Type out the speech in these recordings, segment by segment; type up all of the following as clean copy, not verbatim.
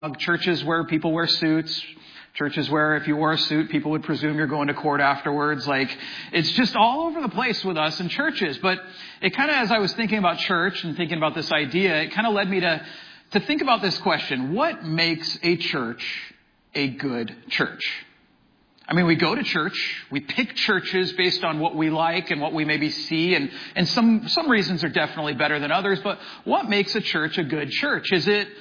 churches where people wear suits, churches where if you wore a suit, people would presume you're going to court afterwards. Like, it's just all over the place with us in churches. But it kind of, as I was thinking about church and thinking about this idea, it kind of led me to think about this question. What makes a church a good church? I mean, we go to church, we pick churches based on what we like and what we maybe see, and some reasons are definitely better than others, but what makes a church a good church? Is it,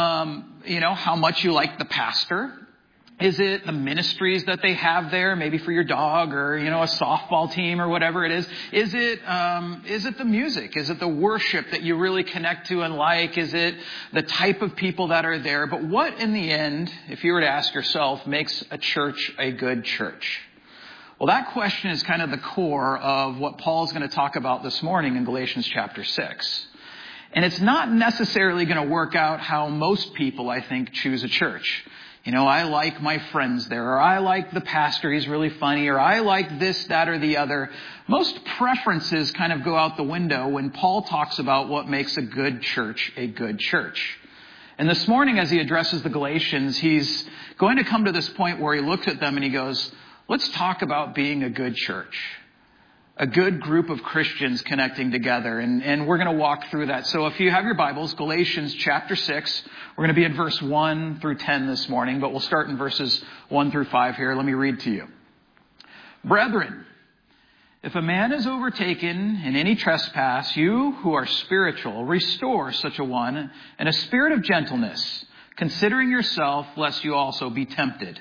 how much you like the pastor? Is it the ministries that they have there, maybe for your dog or, a softball team or whatever it is? Is it the music? Is it the worship that you really connect to and like? Is it the type of people that are there? But what in the end, if you were to ask yourself, makes a church a good church? Well, that question is kind of the core of what Paul's going to talk about this morning in Galatians chapter 6. And it's not necessarily going to work out how most people, I think, choose a church. I like my friends there, or I like the pastor, he's really funny, or I like this, that, or the other. Most preferences kind of go out the window when Paul talks about what makes a good church a good church. And this morning, as he addresses the Galatians, he's going to come to this point where he looks at them and he goes, let's talk about being a good church. A good group of Christians connecting together. And we're going to walk through that. So if you have your Bibles, Galatians chapter 6, we're going to be in verse 1 through 10 this morning, but we'll start in verses 1 through 5 here. Let me read to you. Brethren, if a man is overtaken in any trespass, you who are spiritual, restore such a one in a spirit of gentleness, considering yourself, lest you also be tempted.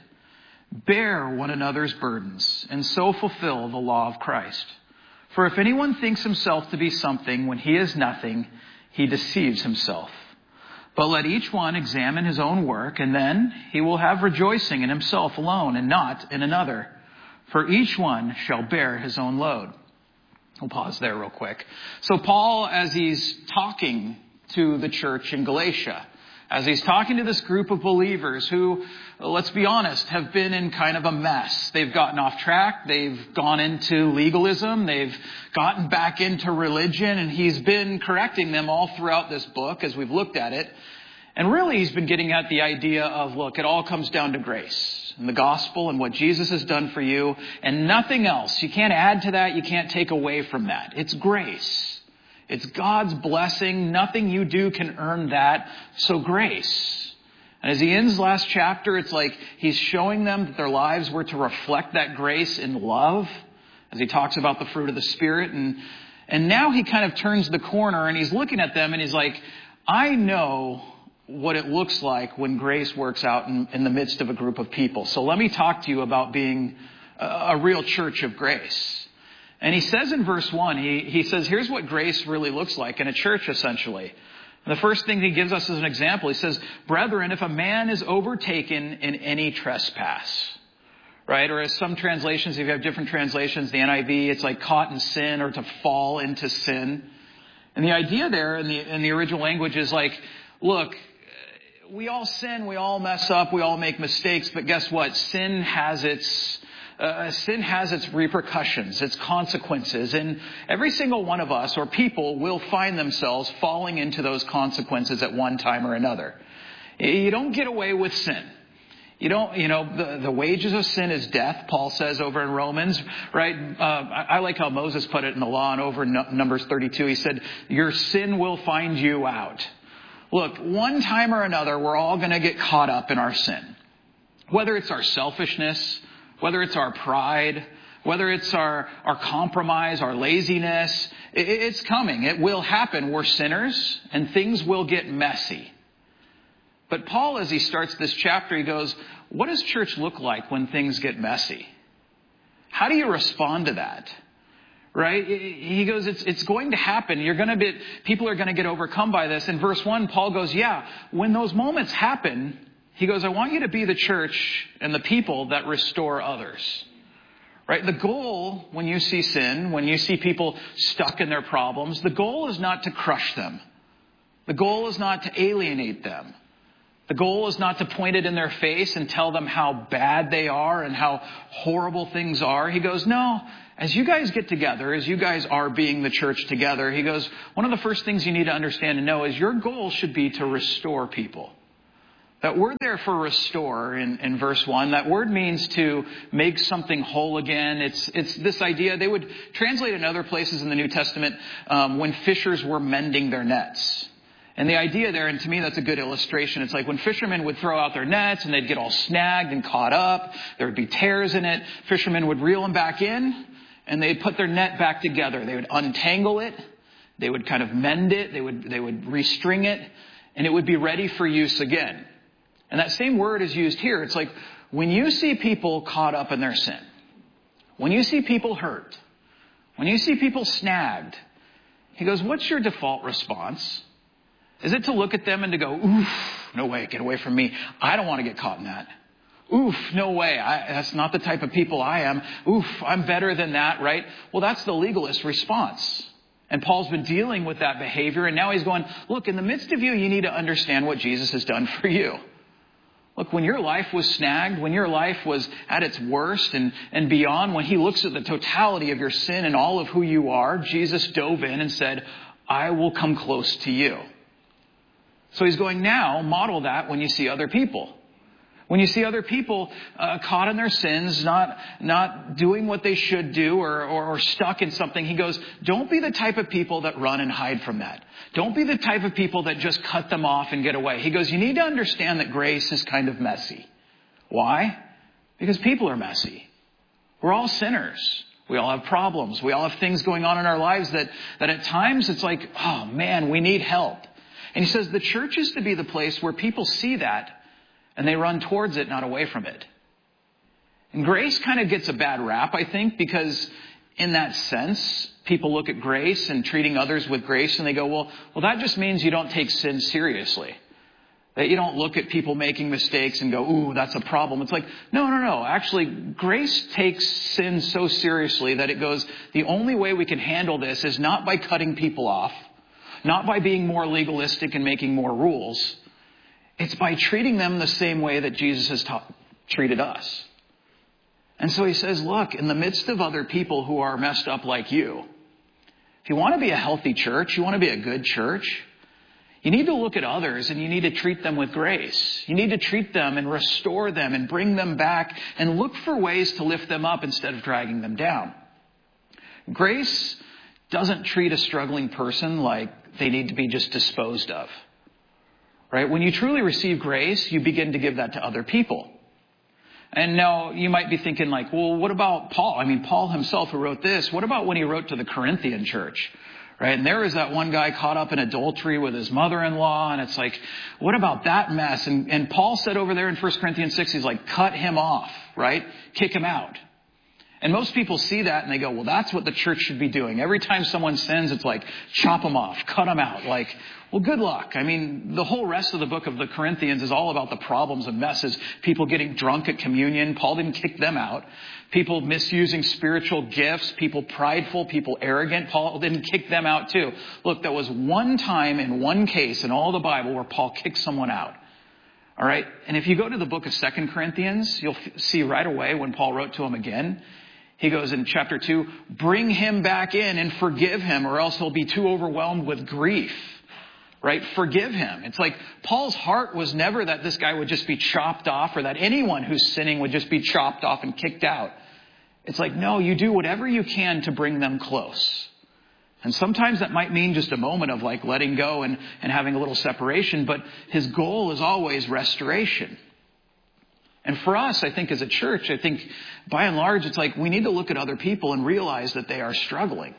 Bear one another's burdens, and so fulfill the law of Christ. For if anyone thinks himself to be something when he is nothing, he deceives himself. But let each one examine his own work, and then he will have rejoicing in himself alone and not in another. For each one shall bear his own load. We'll pause there real quick. So Paul, as he's talking to the church in Galatia, as he's talking to this group of believers who, let's be honest, have been in kind of a mess. They've gotten off track. They've gone into legalism. They've gotten back into religion. And he's been correcting them all throughout this book as we've looked at it. And really, he's been getting at the idea of, look, it all comes down to grace and the gospel and what Jesus has done for you and nothing else. You can't add to that. You can't take away from that. It's grace. It's God's blessing. Nothing you do can earn that. So grace. And as he ends last chapter, it's like he's showing them that their lives were to reflect that grace in love. As he talks about the fruit of the Spirit. And now he kind of turns the corner and he's looking at them and he's like, I know what it looks like when grace works out in the midst of a group of people. So let me talk to you about being a real church of grace. And he says in verse 1, he says, here's what grace really looks like in a church, essentially. And the first thing he gives us as an example, he says, brethren, if a man is overtaken in any trespass, right? Or as some translations, if you have different translations, the NIV, it's like caught in sin or to fall into sin. And the idea there in the original language is like, look, we all sin, we all mess up, we all make mistakes, but guess what? Sin has its repercussions, its consequences. And every single one of us or people will find themselves falling into those consequences at one time or another. You don't get away with sin. You don't, the wages of sin is death, Paul says over in Romans, right? I like how Moses put it in the law and over in Numbers 32. He said, your sin will find you out. Look, one time or another, we're all going to get caught up in our sin. Whether it's our selfishness, whether it's our pride, whether it's our compromise, our laziness, it's coming. It will happen. We're sinners and things will get messy. But Paul, as he starts this chapter, he goes, what does church look like when things get messy? How do you respond to that? Right? He goes, it's going to happen. People are going to get overcome by this. In verse 1, Paul goes, yeah, when those moments happen, he goes, I want you to be the church and the people that restore others. Right? The goal when you see sin, when you see people stuck in their problems, the goal is not to crush them. The goal is not to alienate them. The goal is not to point it in their face and tell them how bad they are and how horrible things are. He goes, no, as you guys get together, as you guys are being the church together, he goes, one of the first things you need to understand and know is your goal should be to restore people. That word there for restore in verse 1, that word means to make something whole again. It's this idea. They would translate in other places in the New Testament when fishers were mending their nets. And the idea there, and to me that's a good illustration, it's like when fishermen would throw out their nets and they'd get all snagged and caught up, there would be tears in it. Fishermen would reel them back in and they'd put their net back together. They would untangle it. They would kind of mend it. They would restring it, and it would be ready for use again. And that same word is used here. It's like when you see people caught up in their sin, when you see people hurt, when you see people snagged, he goes, what's your default response? Is it to look at them and to go, oof, no way, get away from me. I don't want to get caught in that. Oof, no way. That's not the type of people I am. Oof, I'm better than that, right? Well, that's the legalist response. And Paul's been dealing with that behavior. And now he's going, look, in the midst of you, you need to understand what Jesus has done for you. Look, when your life was snagged, when your life was at its worst and beyond, when he looks at the totality of your sin and all of who you are, Jesus dove in and said, I will come close to you. So he's going, now model that when you see other people. When you see other people caught in their sins, not doing what they should do or stuck in something, he goes, don't be the type of people that run and hide from that. Don't be the type of people that just cut them off and get away. He goes, you need to understand that grace is kind of messy. Why? Because people are messy. We're all sinners. We all have problems. We all have things going on in our lives that at times it's like, oh man, we need help. And he says the church is to be the place where people see that and they run towards it, not away from it. And grace kind of gets a bad rap, I think, because in that sense, people look at grace and treating others with grace and they go, well, that just means you don't take sin seriously. That you don't look at people making mistakes and go, ooh, that's a problem. It's like, no. Actually, grace takes sin so seriously that it goes, the only way we can handle this is not by cutting people off, not by being more legalistic and making more rules. It's by treating them the same way that Jesus has treated us. And so he says, look, in the midst of other people who are messed up like you, if you want to be a healthy church, you want to be a good church, you need to look at others and you need to treat them with grace. You need to treat them and restore them and bring them back and look for ways to lift them up instead of dragging them down. Grace doesn't treat a struggling person like they need to be just disposed of. Right? When you truly receive grace, you begin to give that to other people. And now you might be thinking like, well, what about Paul? I mean, Paul himself who wrote this, what about when he wrote to the Corinthian church? Right? And there was that one guy caught up in adultery with his mother-in-law. And it's like, what about that mess? And Paul said over there in 1 Corinthians 6, he's like, cut him off, right? Kick him out. And most people see that and they go, well, that's what the church should be doing. Every time someone sins, it's like, chop them off, cut them out. Like, well, good luck. I mean, the whole rest of the book of the Corinthians is all about the problems and messes. People getting drunk at communion. Paul didn't kick them out. People misusing spiritual gifts. People prideful. People arrogant. Paul didn't kick them out too. Look, there was one time in one case in all the Bible where Paul kicked someone out. All right. And if you go to the book of 2 Corinthians, you'll see right away when Paul wrote to him again. He goes in chapter 2, bring him back in and forgive him or else he'll be too overwhelmed with grief. Right? Forgive him. It's like Paul's heart was never that this guy would just be chopped off or that anyone who's sinning would just be chopped off and kicked out. It's like, no, you do whatever you can to bring them close. And sometimes that might mean just a moment of like letting go and having a little separation, but his goal is always restoration. And for us, I think as a church, I think by and large, it's like we need to look at other people and realize that they are struggling.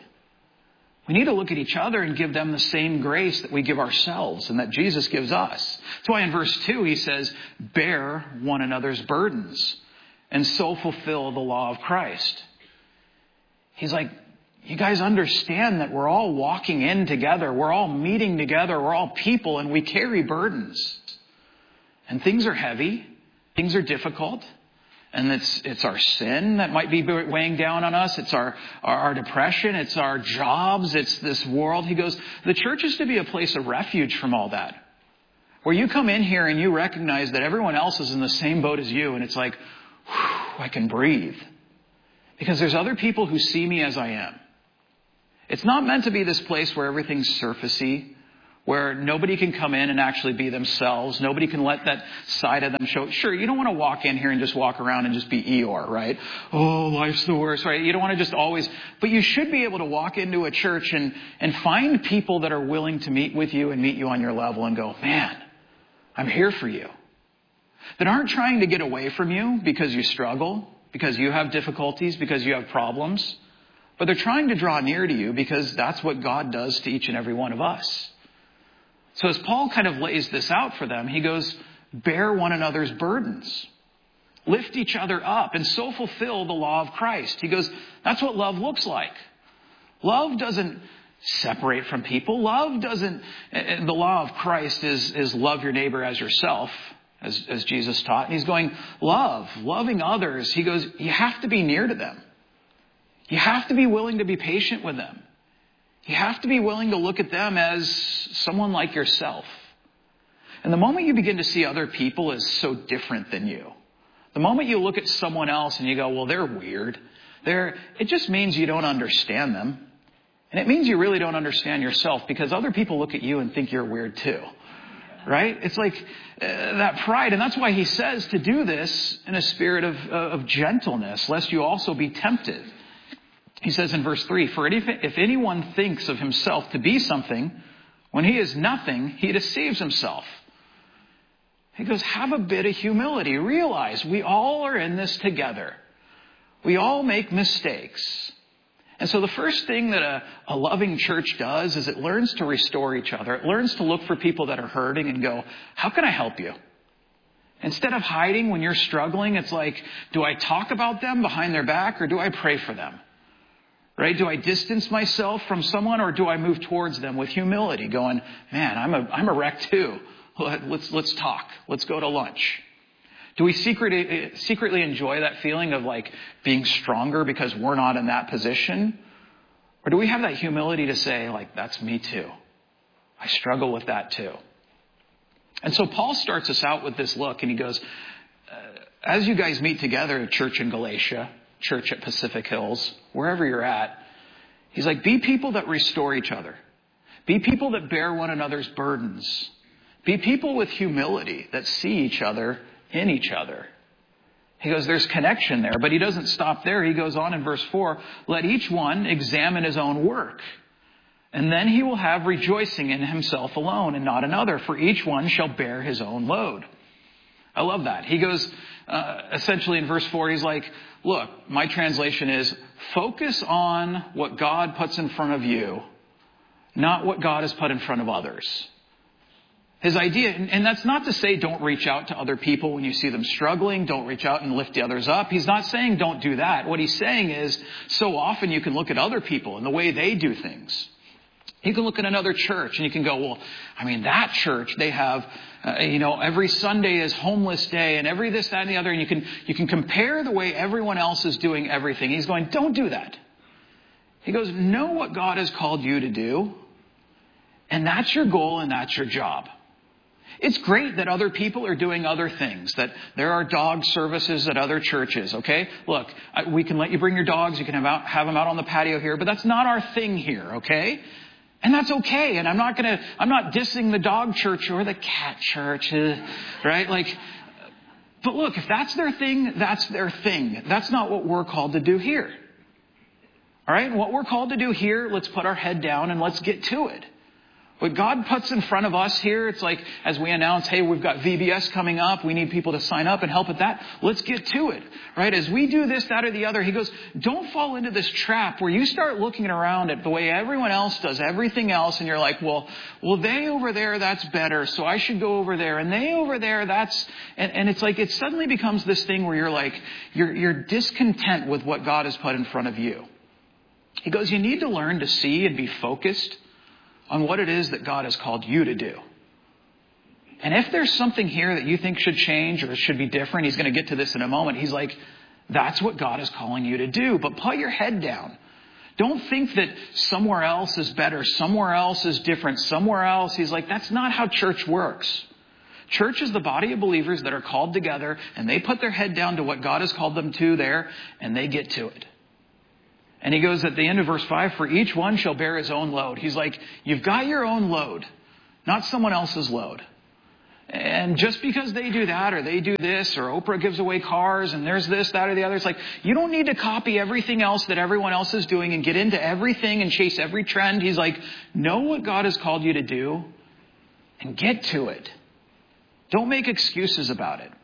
We need to look at each other and give them the same grace that we give ourselves and that Jesus gives us. That's why in verse 2 he says, bear one another's burdens and so fulfill the law of Christ. He's like, you guys understand that we're all walking in together. We're all meeting together. We're all people and we carry burdens. And things are heavy. Things are difficult. And it's our sin that might be weighing down on us. It's our depression. It's our jobs. It's this world. He goes, the church is to be a place of refuge from all that. Where you come in here and you recognize that everyone else is in the same boat as you. And it's like, whew, I can breathe. Because there's other people who see me as I am. It's not meant to be this place where everything's surfacey, where nobody can come in and actually be themselves. Nobody can let that side of them show. Sure, you don't want to walk in here and just walk around and just be Eeyore, right? Oh, life's the worst, right? You don't want to just always, but you should be able to walk into a church and find people that are willing to meet with you and meet you on your level and go, man, I'm here for you. That aren't trying to get away from you because you struggle, because you have difficulties, because you have problems, but they're trying to draw near to you because that's what God does to each and every one of us. So as Paul kind of lays this out for them, he goes, bear one another's burdens. Lift each other up and so fulfill the law of Christ. He goes, that's what love looks like. Love doesn't separate from people. Love doesn't, the law of Christ is love your neighbor as yourself, as Jesus taught. And he's going, loving others. He goes, you have to be near to them. You have to be willing to be patient with them. You have to be willing to look at them as someone like yourself. And the moment you begin to see other people as so different than you, the moment you look at someone else and you go, well, they're weird, it just means you don't understand them. And it means you really don't understand yourself, because other people look at you and think you're weird too. Right? It's like that pride. And that's why he says to do this in a spirit of gentleness, lest you also be tempted. He says in verse 3, for if anyone thinks of himself to be something, when he is nothing, he deceives himself. He goes, have a bit of humility. Realize we all are in this together. We all make mistakes. And so the first thing that a loving church does is it learns to restore each other. It learns to look for people that are hurting and go, how can I help you? Instead of hiding when you're struggling, it's like, do I talk about them behind their back or do I pray for them? Right? Do I distance myself from someone or do I move towards them with humility going, man, I'm a wreck too. Let's talk. Let's go to lunch. Do we secretly enjoy that feeling of like being stronger because we're not in that position? Or do we have that humility to say like, that's me too. I struggle with that too. And so Paul starts us out with this look and he goes, as you guys meet together at church in Galatia, church at Pacific Hills, wherever you're at, he's like, be people that restore each other. Be people that bear one another's burdens. Be people with humility that see each other in each other. He goes, there's connection there, but he doesn't stop there. He goes on in verse 4, let each one examine his own work, and then he will have rejoicing in himself alone and not another, for each one shall bear his own load. I love that. He goes, essentially in verse 4, he's like, look, my translation is, focus on what God puts in front of you, not what God has put in front of others. His idea, and that's not to say don't reach out to other people when you see them struggling. Don't reach out and lift the others up. He's not saying don't do that. What he's saying is so often you can look at other people and the way they do things. You can look at another church and you can go, well, I mean, that church, they have, every Sunday is homeless day and every this, that, and the other. And you can compare the way everyone else is doing everything. He's going, don't do that. He goes, know what God has called you to do. And that's your goal and that's your job. It's great that other people are doing other things, that there are dog services at other churches, okay? Look, we can let you bring your dogs, you can have them out on the patio here, but that's not our thing here, okay? And that's okay, and I'm not dissing the dog church or the cat church, right? But look, if that's their thing, that's their thing. That's not what we're called to do here. All right? And what we're called to do here, let's put our head down and let's get to it. What God puts in front of us here, it's like as we announce, hey, we've got VBS coming up. We need people to sign up and help with that. Let's get to it, right? As we do this, that, or the other, he goes, don't fall into this trap where you start looking around at the way everyone else does everything else. And you're like, well, they over there, that's better. So I should go over there. And they over there, and it's like it suddenly becomes this thing where you're like, you're discontent with what God has put in front of you. He goes, you need to learn to see and be focused on what it is that God has called you to do. And if there's something here that you think should change or should be different, he's going to get to this in a moment. He's like, that's what God is calling you to do. But put your head down. Don't think that somewhere else is better, somewhere else is different, somewhere else. He's like, that's not how church works. Church is the body of believers that are called together and they put their head down to what God has called them to there and they get to it. And he goes at the end of verse 5, for each one shall bear his own load. He's like, you've got your own load. not someone else's load. And just because they do that or they do this or Oprah gives away cars and there's this, that, or the other, it's like you don't need to copy everything else that everyone else is doing and get into everything and chase every trend. He's like, know what God has called you to do and get to it. Don't make excuses about it.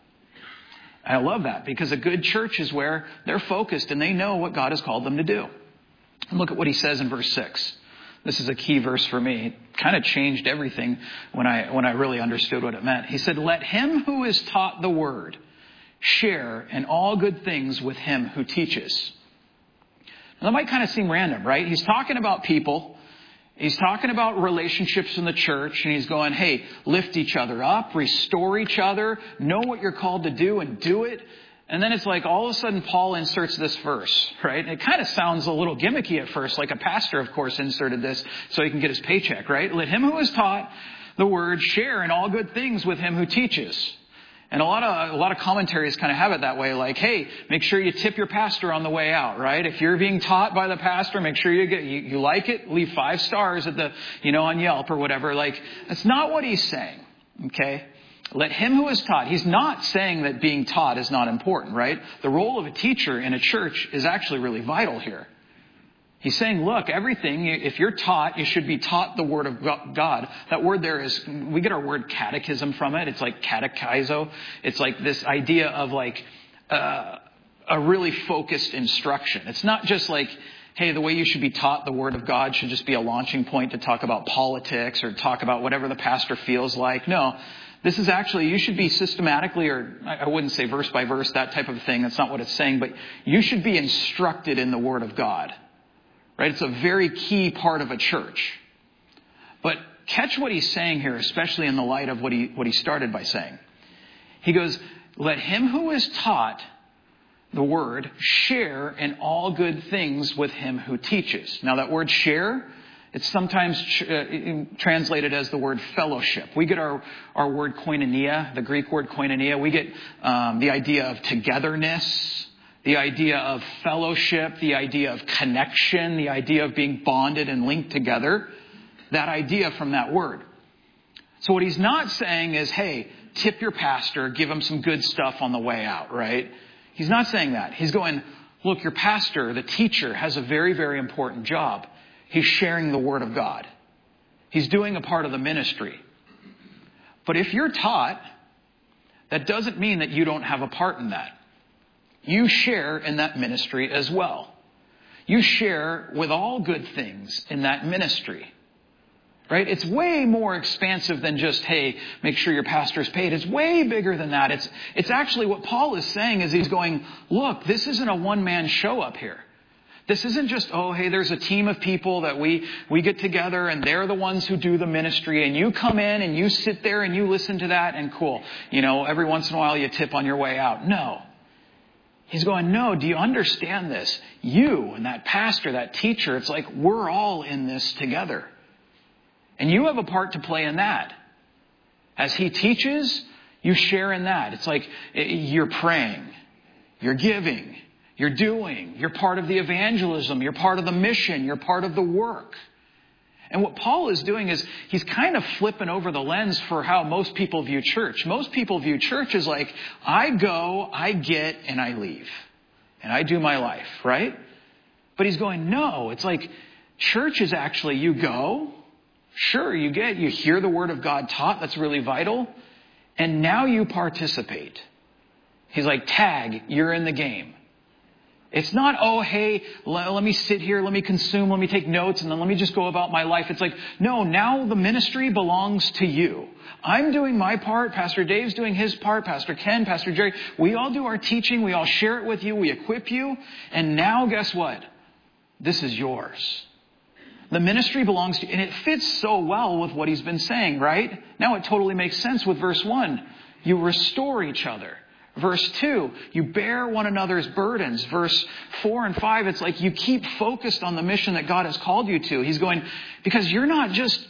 I love that because a good church is where they're focused and they know what God has called them to do. And look at what he says in verse 6. This is a key verse for me. It kind of changed everything when I really understood what it meant. He said, let him who is taught the word share in all good things with him who teaches. Now, that might kind of seem random, right? He's talking about people. He's talking about relationships in the church. And he's going, hey, lift each other up, restore each other, know what you're called to do and do it. And then it's like all of a sudden Paul inserts this verse, right? It kind of sounds a little gimmicky at first, like a pastor, of course, inserted this so he can get his paycheck, right? Let him who is taught the word share in all good things with him who teaches. And a lot of commentaries kind of have it that way, like, hey, make sure you tip your pastor on the way out, right? If you're being taught by the pastor, make sure you like it, leave 5 stars at the, on Yelp or whatever. Like, that's not what he's saying, okay? Let him who is taught. He's not saying that being taught is not important, right? The role of a teacher in a church is actually really vital here. He's saying, look, everything, if you're taught, you should be taught the word of God. That word there is, we get our word catechism from it. It's like catechizo. It's like this idea of like a really focused instruction. It's not just like, hey, the way you should be taught the word of God should just be a launching point to talk about politics or talk about whatever the pastor feels like. No. This is actually, you should be systematically, or I wouldn't say verse by verse, that type of thing. That's not what it's saying. But you should be instructed in the Word of God. Right? It's a very key part of a church. But catch what he's saying here, especially in the light of what he started by saying. He goes, let him who is taught the Word share in all good things with him who teaches. Now that word share, it's sometimes translated as the word fellowship. We get our word koinonia, the Greek word koinonia. We get the idea of togetherness, the idea of fellowship, the idea of connection, the idea of being bonded and linked together. That idea from that word. So what he's not saying is, hey, tip your pastor, give him some good stuff on the way out, right? He's not saying that. He's going, look, your pastor, the teacher, has a very, very important job. He's sharing the word of God. He's doing a part of the ministry. But if you're taught, that doesn't mean that you don't have a part in that. You share in that ministry as well. You share with all good things in that ministry. Right? It's way more expansive than just, hey, make sure your pastor's paid. It's way bigger than that. It's actually what Paul is saying is he's going, look, this isn't a one-man show up here. This isn't just, oh, hey, there's a team of people that we get together and they're the ones who do the ministry and you come in and you sit there and you listen to that and cool. Every once in a while you tip on your way out. No. He's going, no, do you understand this? You and that pastor, that teacher, it's like we're all in this together. And you have a part to play in that. As he teaches, you share in that. It's like you're praying, you're giving, you're doing, you're part of the evangelism, you're part of the mission, you're part of the work. And what Paul is doing is he's kind of flipping over the lens for how most people view church. Most people view church as like, I go, I get, and I leave. And I do my life, right? But he's going, no, it's like church is actually you go, sure, you hear the word of God taught, that's really vital, and now you participate. He's like, tag, you're in the game. It's not, oh, hey, let me sit here, let me consume, let me take notes, and then let me just go about my life. It's like, no, now the ministry belongs to you. I'm doing my part, Pastor Dave's doing his part, Pastor Ken, Pastor Jerry. We all do our teaching, we all share it with you, we equip you, and now guess what? This is yours. The ministry belongs to you, and it fits so well with what he's been saying, right? Now it totally makes sense with verse 1. You restore each other. Verse 2, you bear one another's burdens. Verse 4 and 5, it's like you keep focused on the mission that God has called you to. He's going, because you're not just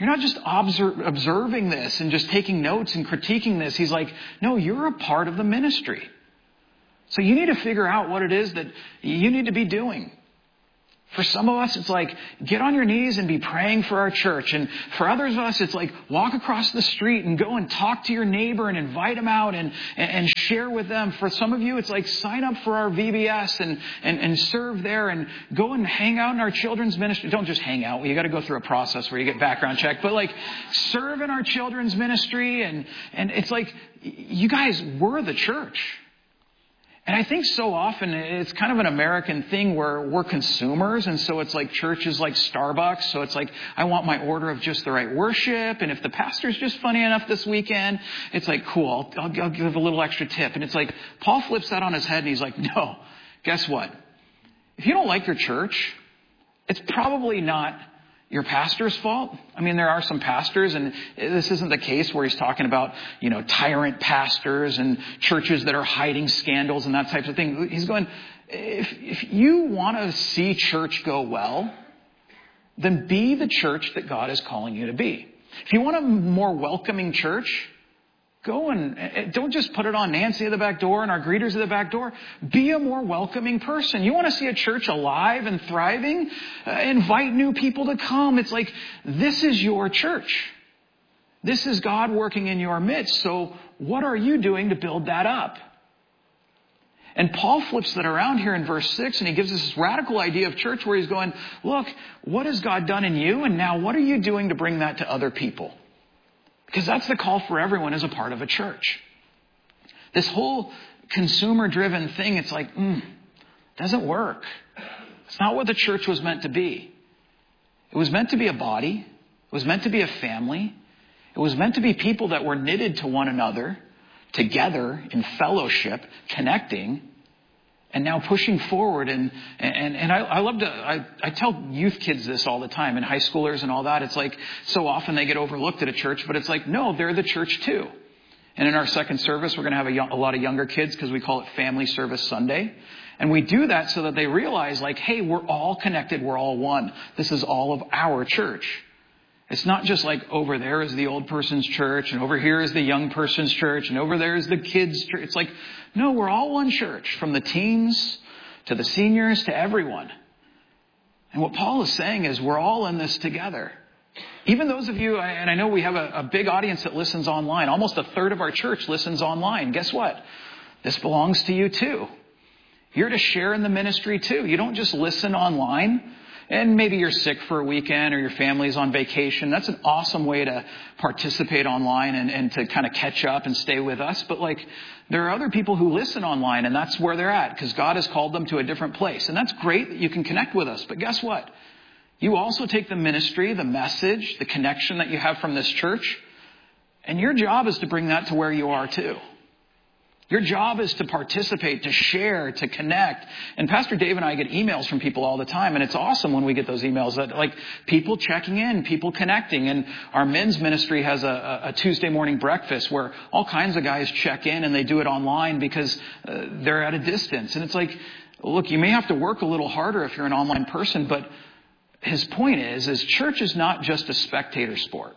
observing this and just taking notes and critiquing this. He's like, no, you're a part of the ministry. So you need to figure out what it is that you need to be doing. For some of us, it's like, get on your knees and be praying for our church. And for others of us, it's like, walk across the street and go and talk to your neighbor and invite them out and share with them. For some of you, it's like, sign up for our VBS and serve there and go and hang out in our children's ministry. Don't just hang out. You got to go through a process where you get background checked. But like, serve in our children's ministry. And it's like, you guys, we're the church. And I think so often it's kind of an American thing where we're consumers. And so it's like church is like Starbucks. So it's like, I want my order of just the right worship. And if the pastor's just funny enough this weekend, it's like, cool, I'll give a little extra tip. And it's like, Paul flips that on his head and he's like, no, guess what? If you don't like your church, it's probably not your pastor's fault. I mean, there are some pastors, and this isn't the case where he's talking about, tyrant pastors and churches that are hiding scandals and that type of thing. He's going, if you want to see church go well, then be the church that God is calling you to be. If you want a more welcoming church, go and don't just put it on Nancy at the back door and our greeters at the back door. Be a more welcoming person. You want to see a church alive and thriving? Invite new people to come. It's like, this is your church. This is God working in your midst. So what are you doing to build that up? And Paul flips that around here in verse 6, and he gives us this radical idea of church where he's going, look, what has God done in you? And now what are you doing to bring that to other people? Because that's the call for everyone as a part of a church. This whole consumer-driven thing, it's like, doesn't work. It's not what the church was meant to be. It was meant to be a body. It was meant to be a family. It was meant to be people that were knitted to one another, together in fellowship, connecting, and now pushing forward. And I love to, I tell youth kids this all the time, and high schoolers and all that. It's like, so often they get overlooked at a church, but it's like, no, they're the church too. And in our second service, we're going to have a lot of younger kids because we call it Family Service Sunday. And we do that so that they realize, like, hey, we're all connected. We're all one. This is all of our church. It's not just like over there is the old person's church and over here is the young person's church and over there is the kids' church. It's like, no, we're all one church, from the teens to the seniors to everyone. And what Paul is saying is we're all in this together. Even those of you, and I know we have a big audience that listens online. Almost a third of our church listens online. Guess what? This belongs to you too. You're to share in the ministry too. You don't just listen online. And maybe you're sick for a weekend or your family's on vacation. That's an awesome way to participate online and to kind of catch up and stay with us. But like, there are other people who listen online, and that's where they're at because God has called them to a different place. And that's great that you can connect with us. But guess what? You also take the ministry, the message, the connection that you have from this church, and your job is to bring that to where you are too. Your job is to participate, to share, to connect. And Pastor Dave and I get emails from people all the time. And it's awesome when we get those emails that like people checking in, people connecting. And our men's ministry has a Tuesday morning breakfast where all kinds of guys check in and they do it online because they're at a distance. And it's like, look, you may have to work a little harder if you're an online person. But his point is church is not just a spectator sport.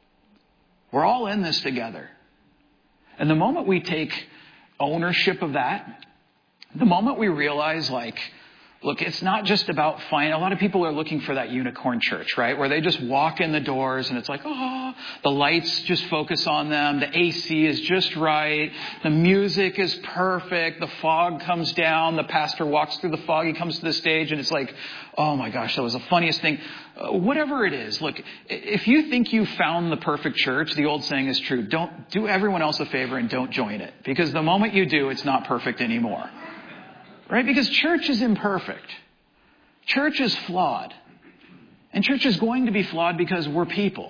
We're all in this together. And the moment we take ownership of that, the moment we realize, like, look, it's not just about finding. A lot of people are looking for that unicorn church, right? Where they just walk in the doors and it's like, oh, the lights just focus on them. The AC is just right. The music is perfect. The fog comes down. The pastor walks through the fog. He comes to the stage and it's like, oh my gosh, that was the funniest thing. Whatever it is, look, if you think you found the perfect church, the old saying is true. Don't do everyone else a favor and don't join it. Because the moment you do, it's not perfect anymore. Right? Because church is imperfect. Church is flawed. And church is going to be flawed because we're people.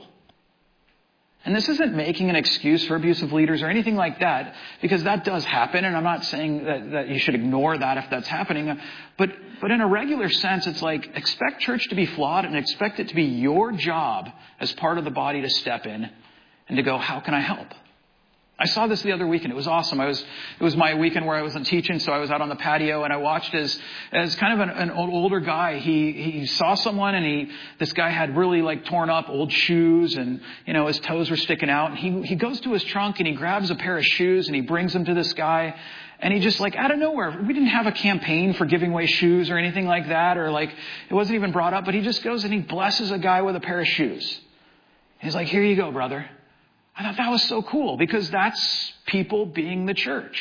And this isn't making an excuse for abusive leaders or anything like that, because that does happen. And I'm not saying that you should ignore that if that's happening. But in a regular sense, it's like, expect church to be flawed and expect it to be your job as part of the body to step in and to go, how can I help? I saw this the other weekend. It was awesome. It was my weekend where I wasn't teaching, so I was out on the patio and I watched as kind of an older guy. He saw someone and this guy had really like torn up old shoes and, his toes were sticking out. And he goes to his trunk and he grabs a pair of shoes and he brings them to this guy. And he just like out of nowhere, we didn't have a campaign for giving away shoes or anything like that, or like it wasn't even brought up, but he just goes and he blesses a guy with a pair of shoes. And he's like, here you go, brother. I thought that was so cool because that's people being the church.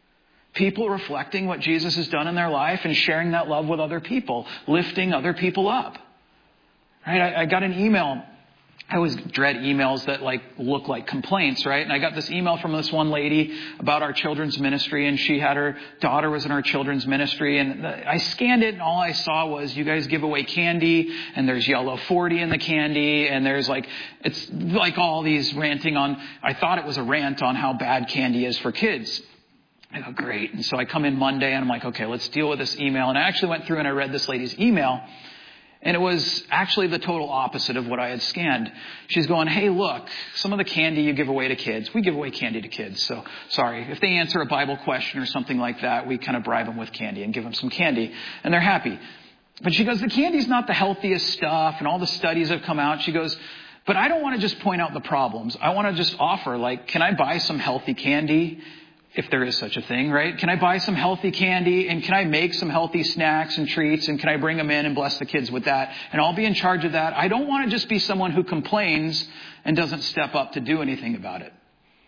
People reflecting what Jesus has done in their life and sharing that love with other people, lifting other people up. Right? I got an email. I always dread emails that look like complaints, right? And I got this email from this one lady about our children's ministry, and she had her daughter was in our children's ministry, and I scanned it, and all I saw was you guys give away candy, and there's yellow 40 in the candy, and there's it's like all these ranting on. I thought it was a rant on how bad candy is for kids. I go, great. And so I come in Monday, and I'm like, okay, let's deal with this email. And I actually went through and I read this lady's email. And it was actually the total opposite of what I had scanned. She's going, hey, look, some of the candy you give away to kids. We give away candy to kids. So sorry. If they answer a Bible question or something like that, we kind of bribe them with candy and give them some candy. And they're happy. But she goes, the candy's not the healthiest stuff. And all the studies have come out. She goes, but I don't want to just point out the problems. I want to just offer, can I buy some healthy candy? If there is such a thing, right? Can I buy some healthy candy and can I make some healthy snacks and treats and can I bring them in and bless the kids with that? And I'll be in charge of that. I don't want to just be someone who complains and doesn't step up to do anything about it.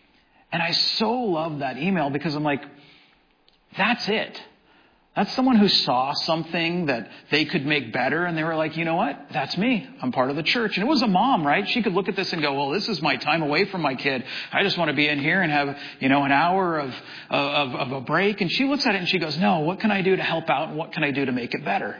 And I so love that email because I'm like, that's it. That's someone who saw something that they could make better. And they were like, you know what? That's me. I'm part of the church. And it was a mom, right? She could look at this and go, well, this is my time away from my kid. I just want to be in here and have, an hour of a break. And she looks at it and she goes, no, what can I do to help out? And what can I do to make it better?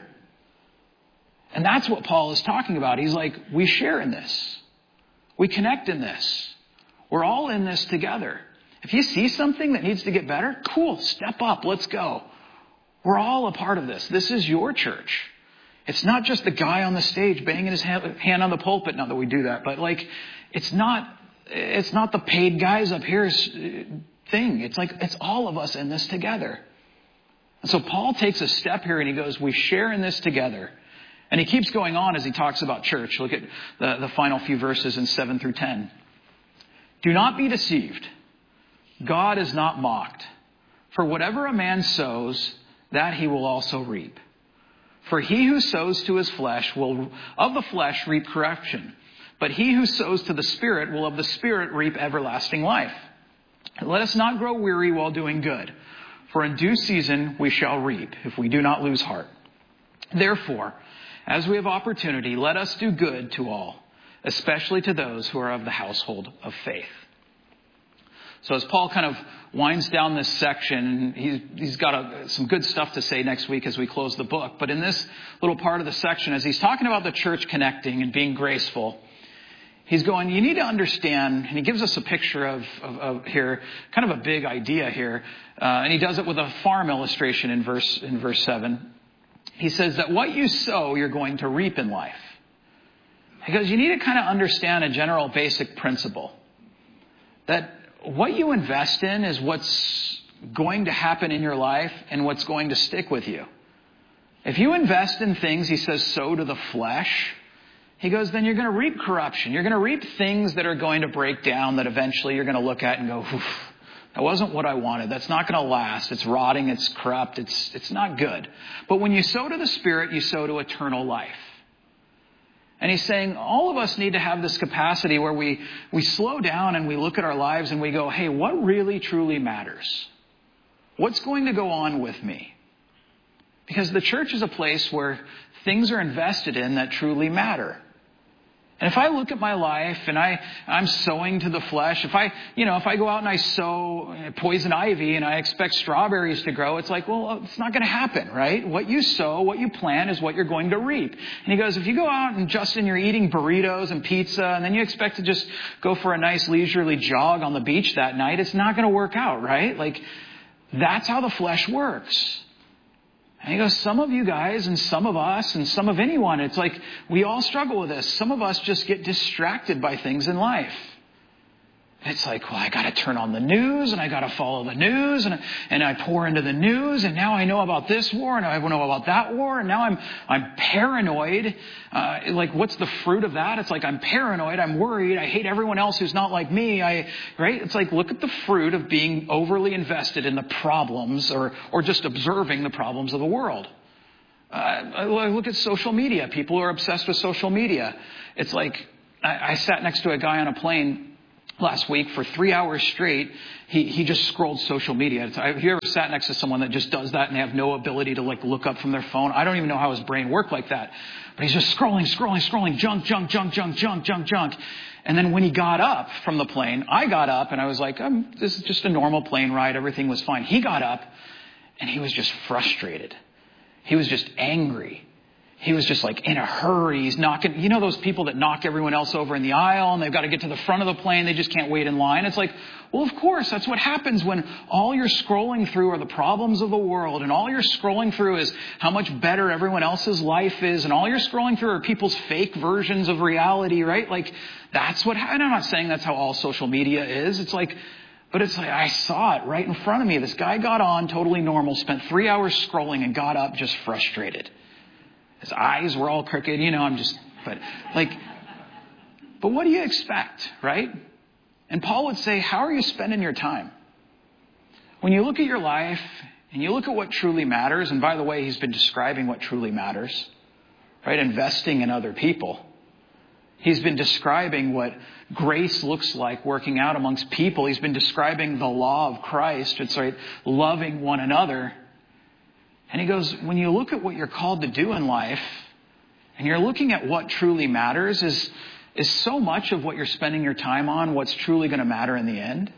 And that's what Paul is talking about. He's like, we share in this. We connect in this. We're all in this together. If you see something that needs to get better, cool, step up. Let's go. We're all a part of this. This is your church. It's not just the guy on the stage banging his hand on the pulpit. Not that we do that, but it's not the paid guys up here's thing. It's all of us in this together. And so Paul takes a step here and he goes, we share in this together. And he keeps going on as he talks about church. Look at the final few verses in 7 through 10. Do not be deceived. God is not mocked. For whatever a man sows, that he will also reap. For he who sows to his flesh will of the flesh reap corruption, but he who sows to the Spirit will of the Spirit reap everlasting life. And let us not grow weary while doing good, for in due season we shall reap, if we do not lose heart. Therefore, as we have opportunity, let us do good to all, especially to those who are of the household of faith. So as Paul kind of winds down this section, he's got some good stuff to say next week as we close the book. But in this little part of the section, as he's talking about the church connecting and being graceful, he's going, you need to understand, and he gives us a picture of here, kind of a big idea here. And he does it with a farm illustration in verse 7. He says that what you sow, you're going to reap in life. He goes, you need to kind of understand a general basic principle. That what you invest in is what's going to happen in your life and what's going to stick with you. If you invest in things, he says, sow to the flesh, he goes, then you're going to reap corruption. You're going to reap things that are going to break down that eventually you're going to look at and go, oof, that wasn't what I wanted. That's not going to last. It's rotting. It's corrupt. It's not good. But when you sow to the Spirit, you sow to eternal life. And he's saying all of us need to have this capacity where we slow down and we look at our lives and we go, hey, what really truly matters? What's going to go on with me? Because the church is a place where things are invested in that truly matter. And if I look at my life and I'm sowing to the flesh, if I go out and I sow poison ivy and I expect strawberries to grow, it's like, well, it's not going to happen, right? What you sow, what you plant is what you're going to reap. And he goes, if you go out and Justin, you're eating burritos and pizza and then you expect to just go for a nice leisurely jog on the beach that night, it's not going to work out, right? That's how the flesh works. And he goes, some of you guys and some of us and some of anyone, it's like we all struggle with this. Some of us just get distracted by things in life. It's like, well, I got to turn on the news and I got to follow the news and I pour into the news and now I know about this war and I know about that war and now I'm paranoid. Like, what's the fruit of that? It's like, I'm paranoid. I'm worried. I hate everyone else who's not like me. Right? It's like, look at the fruit of being overly invested in the problems or just observing the problems of the world. Look at social media. People are obsessed with social media. It's like, I sat next to a guy on a plane last week for 3 hours straight. He just scrolled social media. Have you ever sat next to someone that just does that and they have no ability to like look up from their phone? I don't even know how his brain worked like that. But he's just scrolling, junk. And then when he got up from the plane, I got up and I was like, this is just a normal plane ride. Everything was fine. He got up and he was just frustrated. He was just angry. He was just like in a hurry. He's knocking, you know those people that knock everyone else over in the aisle and they've got to get to the front of the plane. They just can't wait in line. It's like, well, of course, that's what happens when all you're scrolling through are the problems of the world and all you're scrolling through is how much better everyone else's life is and all you're scrolling through are people's fake versions of reality, right? Like, that's what, and I'm not saying that's how all social media is. It's like, but it's like, I saw it right in front of me. This guy got on totally normal, spent 3 hours scrolling and got up just frustrated. His eyes were all crooked, but what do you expect, right? And Paul would say, how are you spending your time? When you look at your life and you look at what truly matters, and by the way, he's been describing what truly matters, right? Investing in other people. He's been describing what grace looks like working out amongst people. He's been describing the law of Christ. It's right, loving one another. And he goes, when you look at what you're called to do in life, and you're looking at what truly matters, is so much of what you're spending your time on what's truly going to matter in the end?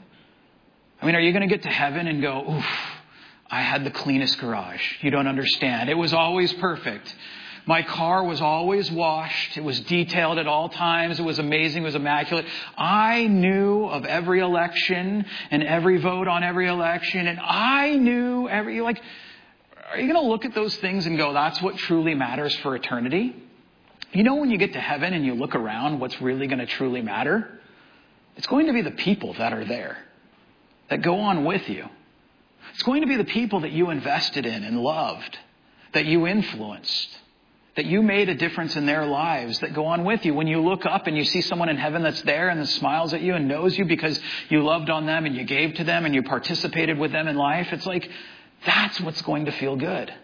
I mean, are you going to get to heaven and go, oof, I had the cleanest garage. You don't understand. It was always perfect. My car was always washed. It was detailed at all times. It was amazing. It was immaculate. I knew of every election and every vote on every election. And I knew are you going to look at those things and go, that's what truly matters for eternity? You know, when you get to heaven and you look around, what's really going to truly matter? It's going to be the people that are there, that go on with you. It's going to be the people that you invested in and loved, that you influenced, that you made a difference in their lives, that go on with you. When you look up and you see someone in heaven that's there and that smiles at you and knows you because you loved on them and you gave to them and you participated with them in life, it's like, that's what's going to feel good.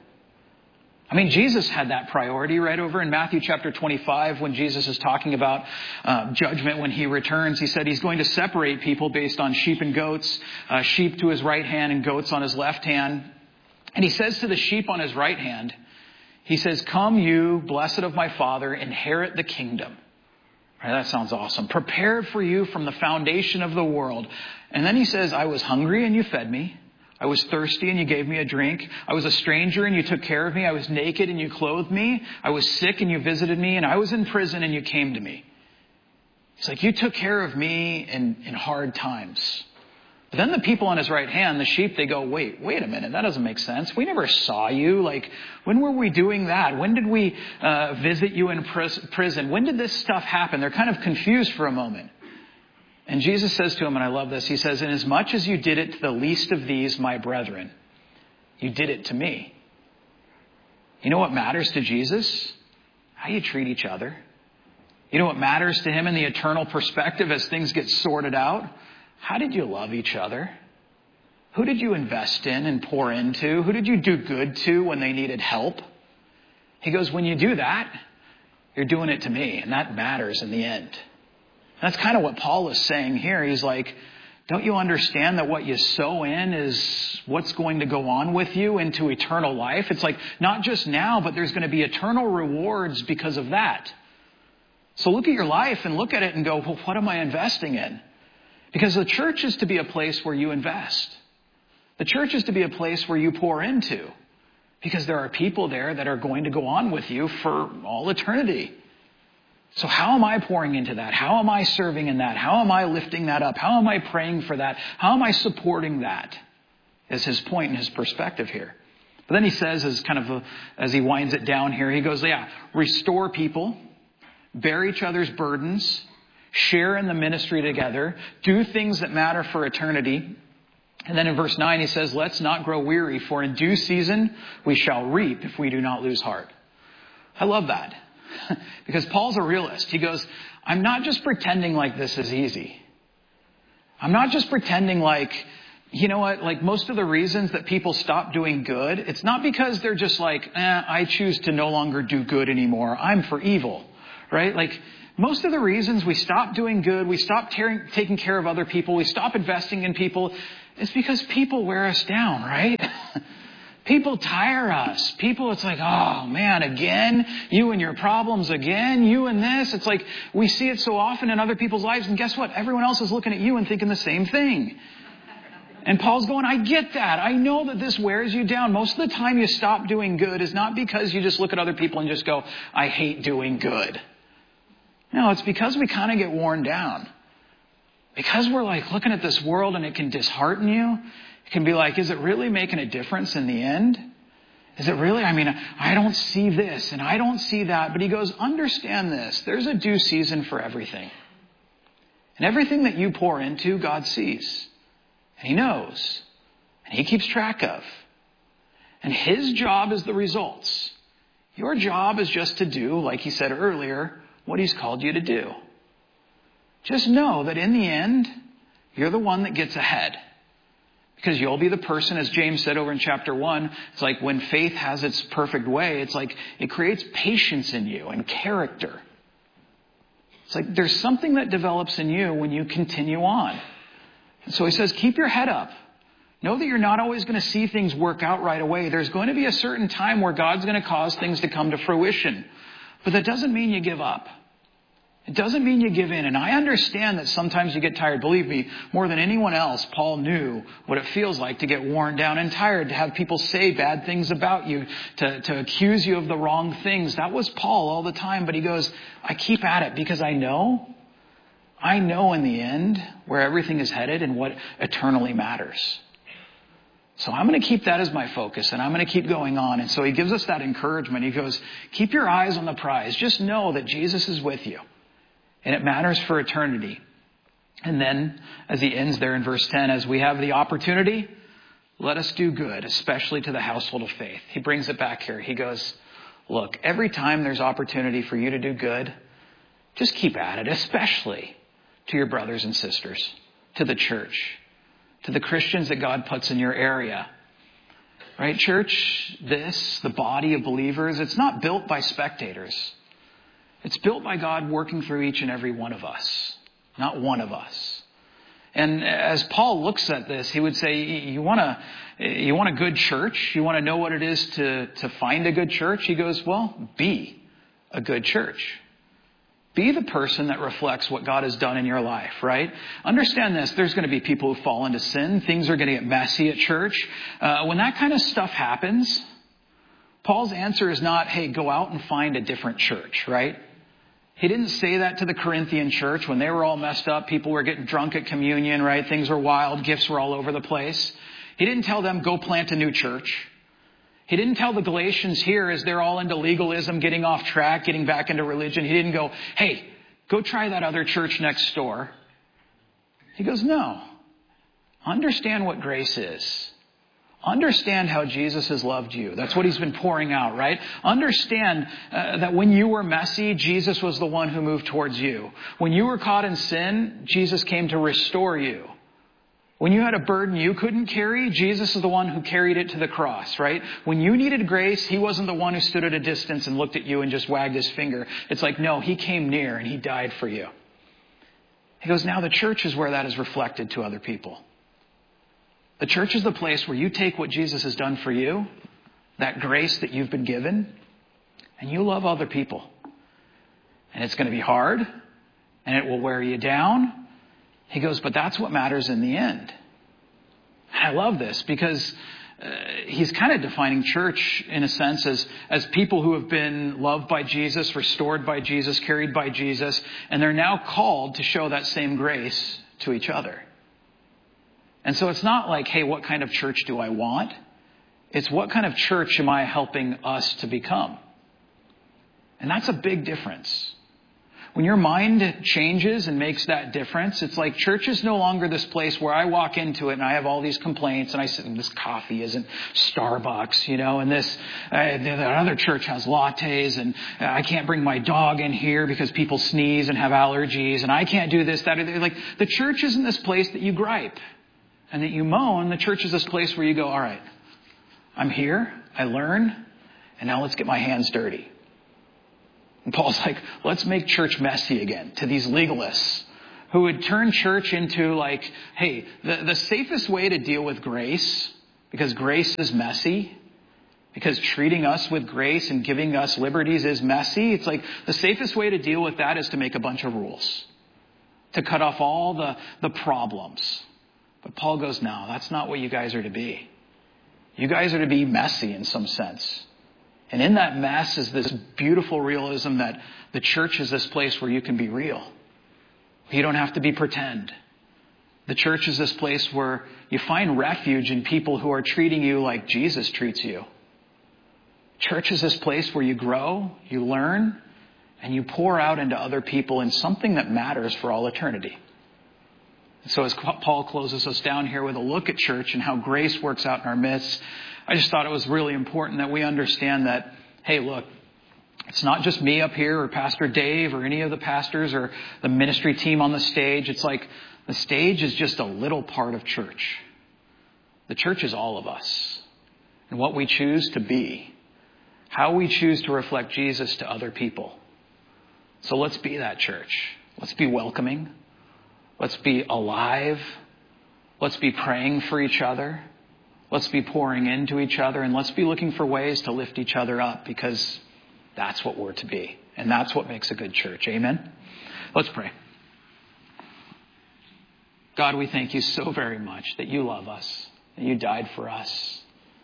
I mean, Jesus had that priority right over in Matthew chapter 25 when Jesus is talking about judgment when he returns. He said he's going to separate people based on sheep and goats, sheep to his right hand and goats on his left hand. And he says to the sheep on his right hand, he says, come you, blessed of my Father, inherit the kingdom. Right, that sounds awesome. Prepared for you from the foundation of the world. And then he says, I was hungry and you fed me. I was thirsty and you gave me a drink. I was a stranger and you took care of me. I was naked and you clothed me. I was sick and you visited me. And I was in prison and you came to me. It's like, you took care of me in hard times. But then the people on his right hand, the sheep, they go, wait a minute. That doesn't make sense. We never saw you. Like, when were we doing that? When did we visit you in prison? When did this stuff happen? They're kind of confused for a moment. And Jesus says to him, and I love this, he says, inasmuch as you did it to the least of these, my brethren, you did it to me. You know what matters to Jesus? How you treat each other. You know what matters to him in the eternal perspective as things get sorted out? How did you love each other? Who did you invest in and pour into? Who did you do good to when they needed help? He goes, when you do that, you're doing it to me, and that matters in the end. That's kind of what Paul is saying here. He's like, don't you understand that what you sow in is what's going to go on with you into eternal life? It's like, not just now, but there's going to be eternal rewards because of that. So look at your life and look at it and go, well, what am I investing in? Because the church is to be a place where you invest. The church is to be a place where you pour into. Because there are people there that are going to go on with you for all eternity. So how am I pouring into that? How am I serving in that? How am I lifting that up? How am I praying for that? How am I supporting that? Is his point and his perspective here. But then he says, as he winds it down here, he goes, restore people, bear each other's burdens, share in the ministry together, do things that matter for eternity. And then in verse 9 he says, let's not grow weary, for in due season we shall reap if we do not lose heart. I love that. Because Paul's a realist. He goes, I'm not just pretending like this is easy. I'm not just pretending like, you know what, like most of the reasons that people stop doing good, it's not because they're just like, I choose to no longer do good anymore. I'm for evil, right? Like most of the reasons we stop doing good, we stop taking care of other people, we stop investing in people, it's because people wear us down, right? People tire us. People, it's like, oh man, again, you and your problems again, you and this. It's like we see it so often in other people's lives. And guess what? Everyone else is looking at you and thinking the same thing. And Paul's going, I get that. I know that this wears you down. Most of the time you stop doing good is not because you just look at other people and just go, I hate doing good. No, it's because we kind of get worn down. Because we're like looking at this world and it can dishearten you. It can be like, is it really making a difference in the end? Is it really? I mean, I don't see this and I don't see that. But he goes, understand this. There's a due season for everything. And everything that you pour into, God sees. And he knows. And he keeps track of. And his job is the results. Your job is just to do, like he said earlier, what he's called you to do. Just know that in the end, you're the one that gets ahead. Because you'll be the person, as James said over in chapter 1, it's like when faith has its perfect way, it's like it creates patience in you and character. It's like there's something that develops in you when you continue on. And so he says, keep your head up. Know that you're not always going to see things work out right away. There's going to be a certain time where God's going to cause things to come to fruition. But that doesn't mean you give up. It doesn't mean you give in. And I understand that sometimes you get tired. Believe me, more than anyone else, Paul knew what it feels like to get worn down and tired, to have people say bad things about you, to accuse you of the wrong things. That was Paul all the time. But he goes, I keep at it because I know in the end where everything is headed and what eternally matters. So I'm going to keep that as my focus and I'm going to keep going on. And so he gives us that encouragement. He goes, keep your eyes on the prize. Just know that Jesus is with you. And it matters for eternity. And then, as he ends there in verse 10, as we have the opportunity, let us do good, especially to the household of faith. He brings it back here. He goes, look, every time there's opportunity for you to do good, just keep at it, especially to your brothers and sisters, to the church, to the Christians that God puts in your area. Right, church, the body of believers, it's not built by spectators. It's built by God working through each and every one of us, not one of us. And as Paul looks at this, he would say, you want a good church? You want to know what it is to find a good church? He goes, well, be a good church. Be the person that reflects what God has done in your life, right? Understand this. There's going to be people who fall into sin. Things are going to get messy at church. When that kind of stuff happens, Paul's answer is not, hey, go out and find a different church, right? He didn't say that to the Corinthian church when they were all messed up. People were getting drunk at communion, right? Things were wild. Gifts were all over the place. He didn't tell them, go plant a new church. He didn't tell the Galatians here as they're all into legalism, getting off track, getting back into religion. He didn't go, hey, go try that other church next door. He goes, no. Understand what grace is. Understand how Jesus has loved you. That's what he's been pouring out, right? Understand that when you were messy, Jesus was the one who moved towards you. When you were caught in sin, Jesus came to restore you. When you had a burden you couldn't carry, Jesus is the one who carried it to the cross, right? When you needed grace, he wasn't the one who stood at a distance and looked at you and just wagged his finger. It's like, no, he came near and he died for you. He goes, now the church is where that is reflected to other people. The church is the place where you take what Jesus has done for you, that grace that you've been given, and you love other people. And it's going to be hard, and it will wear you down. He goes, but that's what matters in the end. And I love this because he's kind of defining church in a sense as people who have been loved by Jesus, restored by Jesus, carried by Jesus, and they're now called to show that same grace to each other. And so it's not like, hey, what kind of church do I want? It's what kind of church am I helping us to become? And that's a big difference. When your mind changes and makes that difference, it's like church is no longer this place where I walk into it and I have all these complaints and I sit, and this coffee isn't Starbucks, and the other church has lattes, and I can't bring my dog in here because people sneeze and have allergies, and I can't do this, that, or that. Like, the church isn't this place that you gripe and that you moan. The church is this place where you go, all right, I'm here, I learn, and now let's get my hands dirty. And Paul's like, let's make church messy again to these legalists who would turn church into like, hey, the safest way to deal with grace, because grace is messy, because treating us with grace and giving us liberties is messy. It's like the safest way to deal with that is to make a bunch of rules, to cut off all the problems. But Paul goes, no, that's not what you guys are to be. You guys are to be messy in some sense. And in that mess is this beautiful realism that the church is this place where you can be real. You don't have to be pretend. The church is this place where you find refuge in people who are treating you like Jesus treats you. Church is this place where you grow, you learn, and you pour out into other people in something that matters for all eternity. So as Paul closes us down here with a look at church and how grace works out in our midst, I just thought it was really important that we understand that, hey, look, it's not just me up here or Pastor Dave or any of the pastors or the ministry team on the stage. It's like the stage is just a little part of church. The church is all of us. And what we choose to be, how we choose to reflect Jesus to other people. So let's be that church. Let's be welcoming. Let's be alive. Let's be praying for each other. Let's be pouring into each other, and let's be looking for ways to lift each other up, because that's what we're to be. And that's what makes a good church. Amen? Let's pray. God, we thank you so very much that you love us, that you died for us,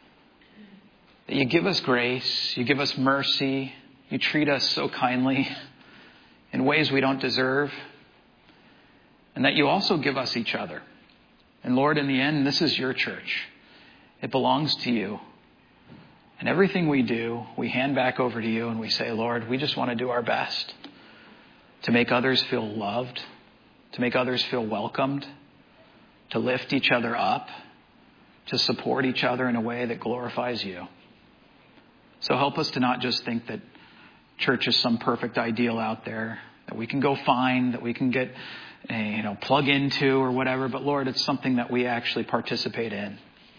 that you give us grace, you give us mercy, you treat us so kindly in ways we don't deserve, and that you also give us each other. And Lord, in the end, this is your church. It belongs to you. And everything we do, we hand back over to you and we say, Lord, we just want to do our best to make others feel loved, to make others feel welcomed, to lift each other up, to support each other in a way that glorifies you. So help us to not just think that church is some perfect ideal out there that we can go find, that we can get, plug into or whatever. But Lord, it's something that we actually participate in.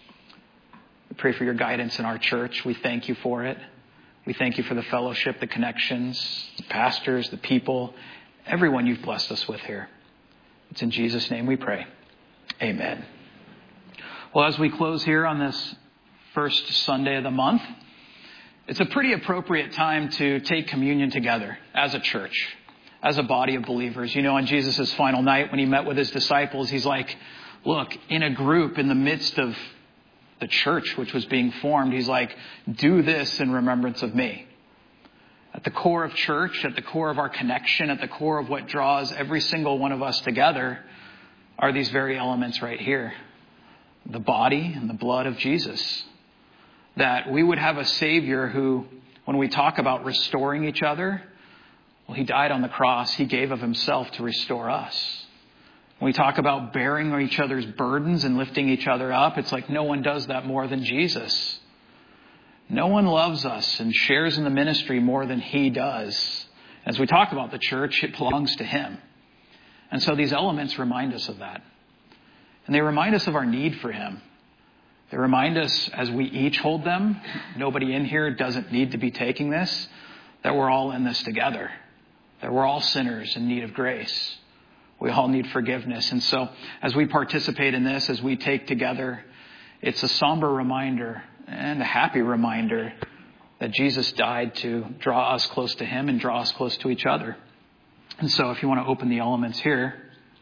We pray for your guidance in our church. We thank you for it. We thank you for the fellowship, the connections, the pastors, the people, everyone you've blessed us with here. It's in Jesus' name we pray. Amen. Well, as we close here on this first Sunday of the month, it's a pretty appropriate time to take communion together as a church, as a body of believers. On Jesus' final night when he met with his disciples, he's like, look, in a group in the midst of the church which was being formed, he's like, do this in remembrance of me. At the core of church, at the core of our connection, at the core of what draws every single one of us together are these very elements right here. The body and the blood of Jesus. That we would have a Savior who, when we talk about restoring each other, well, he died on the cross. He gave of himself to restore us. When we talk about bearing each other's burdens and lifting each other up, it's like no one does that more than Jesus. No one loves us and shares in the ministry more than he does. As we talk about the church, it belongs to him. And so these elements remind us of that. And they remind us of our need for him. They remind us, as we each hold them, nobody in here doesn't need to be taking this, that we're all in this together. That we're all sinners in need of grace. We all need forgiveness. And so as we participate in this, as we take together, it's a somber reminder and a happy reminder that Jesus died to draw us close to him and draw us close to each other. And so if you want to open the elements here,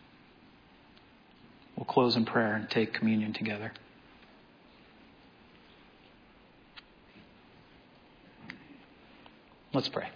we'll close in prayer and take communion together. Let's pray.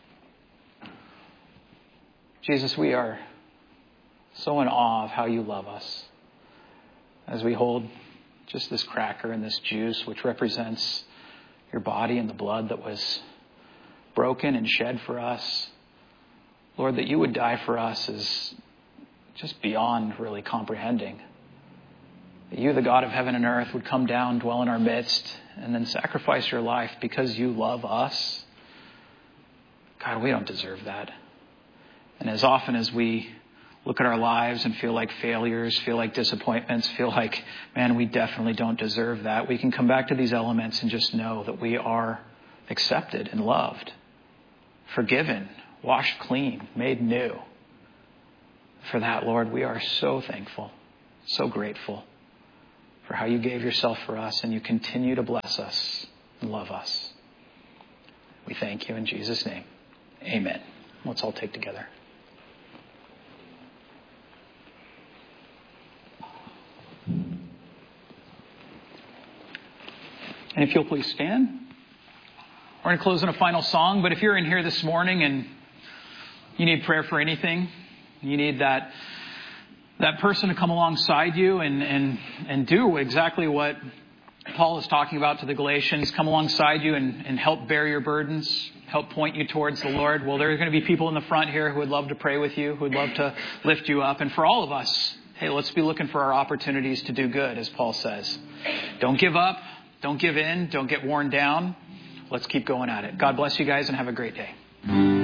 Jesus, we are so in awe of how you love us as we hold just this cracker and this juice, which represents your body and the blood that was broken and shed for us. Lord, that you would die for us is just beyond really comprehending. That you, the God of heaven and earth, would come down, dwell in our midst, and then sacrifice your life because you love us. God, we don't deserve that. And as often as we look at our lives and feel like failures, feel like disappointments, feel like, man, we definitely don't deserve that, we can come back to these elements and just know that we are accepted and loved, forgiven, washed clean, made new. For that, Lord, we are so thankful, so grateful for how you gave yourself for us and you continue to bless us and love us. We thank you in Jesus' name. Amen. Let's all take together. And if you'll please stand. We're going to close in a final song, but if you're in here this morning and you need prayer for anything, you need that person to come alongside you and do exactly what Paul is talking about to the Galatians, come alongside you and help bear your burdens, help point you towards the Lord. Well, there are going to be people in the front here who would love to pray with you, who would love to lift you up. And for all of us, hey, let's be looking for our opportunities to do good, as Paul says. Don't give up. Don't give in. Don't get worn down. Let's keep going at it. God bless you guys and have a great day.